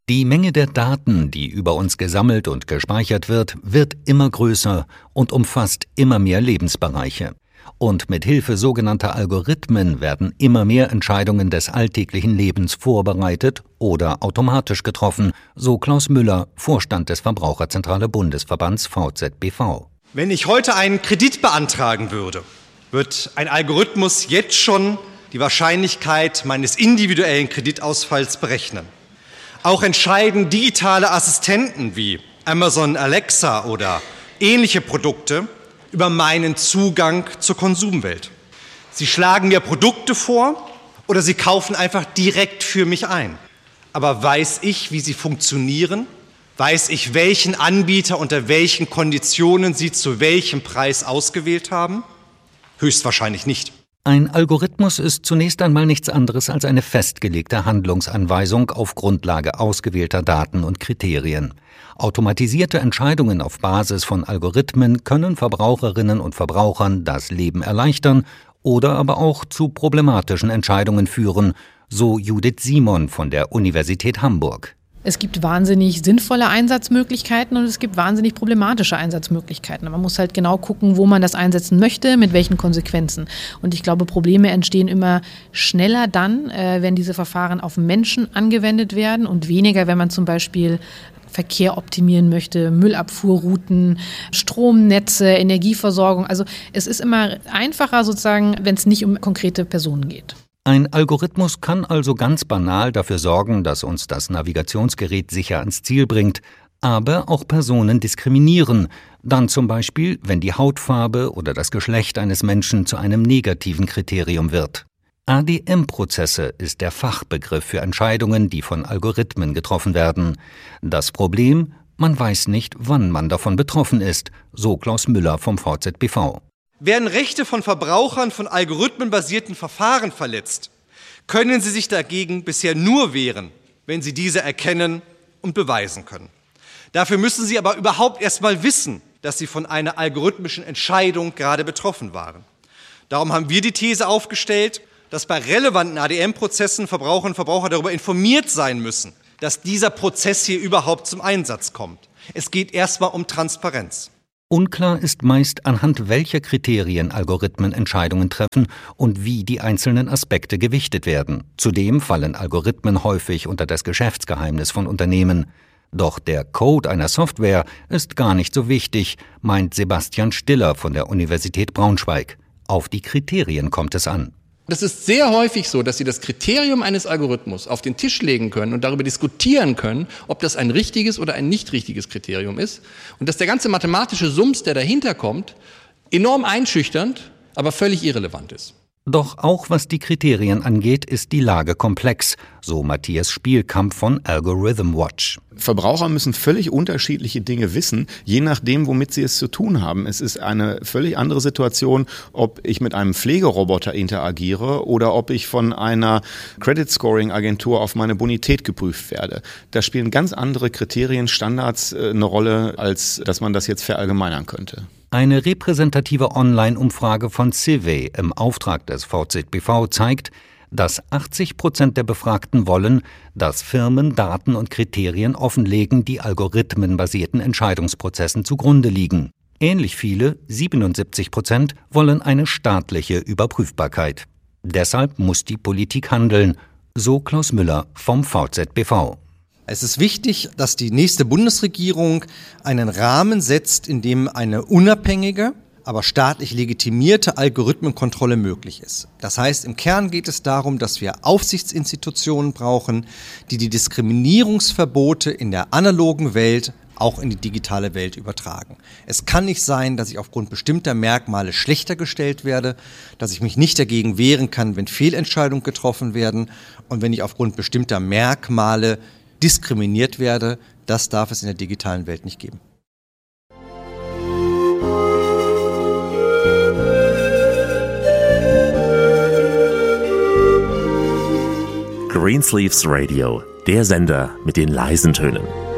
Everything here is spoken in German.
Die Menge der Daten, die über uns gesammelt und gespeichert wird immer größer und umfasst immer mehr Lebensbereiche. Und mit Hilfe sogenannter Algorithmen werden immer mehr Entscheidungen des alltäglichen Lebens vorbereitet oder automatisch getroffen, so Klaus Müller, Vorstand des Verbraucherzentrale Bundesverbands VZBV. Wenn ich heute einen Kredit beantragen würde, wird ein Algorithmus jetzt schon die Wahrscheinlichkeit meines individuellen Kreditausfalls berechnen. Auch entscheiden digitale Assistenten wie Amazon Alexa oder ähnliche Produkte über meinen Zugang zur Konsumwelt. Sie schlagen mir Produkte vor oder sie kaufen einfach direkt für mich ein. Aber weiß ich, wie sie funktionieren? Weiß ich, welchen Anbieter unter welchen Konditionen sie zu welchem Preis ausgewählt haben? Höchstwahrscheinlich nicht. Ein Algorithmus ist zunächst einmal nichts anderes als eine festgelegte Handlungsanweisung auf Grundlage ausgewählter Daten und Kriterien. Automatisierte Entscheidungen auf Basis von Algorithmen können Verbraucherinnen und Verbrauchern das Leben erleichtern oder aber auch zu problematischen Entscheidungen führen, so Judith Simon von der Universität Hamburg. Es gibt wahnsinnig sinnvolle Einsatzmöglichkeiten und es gibt wahnsinnig problematische Einsatzmöglichkeiten. Man muss halt genau gucken, wo man das einsetzen möchte, mit welchen Konsequenzen. Und ich glaube, Probleme entstehen immer schneller dann, wenn diese Verfahren auf Menschen angewendet werden und weniger, wenn man zum Beispiel Verkehr optimieren möchte, Müllabfuhrrouten, Stromnetze, Energieversorgung. Also es ist immer einfacher sozusagen, wenn es nicht um konkrete Personen geht. Ein Algorithmus kann also ganz banal dafür sorgen, dass uns das Navigationsgerät sicher ans Ziel bringt, aber auch Personen diskriminieren, dann zum Beispiel, wenn die Hautfarbe oder das Geschlecht eines Menschen zu einem negativen Kriterium wird. ADM-Prozesse ist der Fachbegriff für Entscheidungen, die von Algorithmen getroffen werden. Das Problem: man weiß nicht, wann man davon betroffen ist, so Klaus Müller vom VZBV. Werden Rechte von Verbrauchern von algorithmenbasierten Verfahren verletzt, können sie sich dagegen bisher nur wehren, wenn sie diese erkennen und beweisen können. Dafür müssen sie aber überhaupt erst mal wissen, dass sie von einer algorithmischen Entscheidung gerade betroffen waren. Darum haben wir die These aufgestellt, dass bei relevanten ADM-Prozessen Verbraucherinnen und Verbraucher darüber informiert sein müssen, dass dieser Prozess hier überhaupt zum Einsatz kommt. Es geht erst mal um Transparenz. Unklar ist meist, anhand welcher Kriterien Algorithmen Entscheidungen treffen und wie die einzelnen Aspekte gewichtet werden. Zudem fallen Algorithmen häufig unter das Geschäftsgeheimnis von Unternehmen. Doch der Code einer Software ist gar nicht so wichtig, meint Sebastian Stiller von der Universität Braunschweig. Auf die Kriterien kommt es an. Das ist sehr häufig so, dass Sie das Kriterium eines Algorithmus auf den Tisch legen können und darüber diskutieren können, ob das ein richtiges oder ein nicht richtiges Kriterium ist. Und dass der ganze mathematische Summs, der dahinter kommt, enorm einschüchternd, aber völlig irrelevant ist. Doch auch was die Kriterien angeht, ist die Lage komplex, so Matthias Spielkamp von Algorithm Watch. Verbraucher müssen völlig unterschiedliche Dinge wissen, je nachdem, womit sie es zu tun haben. Es ist eine völlig andere Situation, ob ich mit einem Pflegeroboter interagiere oder ob ich von einer Credit-Scoring-Agentur auf meine Bonität geprüft werde. Da spielen ganz andere Kriterien, Standards eine Rolle, als dass man das jetzt verallgemeinern könnte. Eine repräsentative Online-Umfrage von Civey im Auftrag des VZBV zeigt, dass 80% der Befragten wollen, dass Firmen Daten und Kriterien offenlegen, die algorithmenbasierten Entscheidungsprozessen zugrunde liegen. Ähnlich viele, 77%, wollen eine staatliche Überprüfbarkeit. Deshalb muss die Politik handeln, so Klaus Müller vom VZBV. Es ist wichtig, dass die nächste Bundesregierung einen Rahmen setzt, in dem eine unabhängige, aber staatlich legitimierte Algorithmenkontrolle möglich ist. Das heißt, im Kern geht es darum, dass wir Aufsichtsinstitutionen brauchen, die die Diskriminierungsverbote in der analogen Welt auch in die digitale Welt übertragen. Es kann nicht sein, dass ich aufgrund bestimmter Merkmale schlechter gestellt werde, dass ich mich nicht dagegen wehren kann, wenn Fehlentscheidungen getroffen werden und wenn ich aufgrund bestimmter Merkmale diskriminiert werde. Das darf es in der digitalen Welt nicht geben. Greensleeves Radio, der Sender mit den leisen Tönen.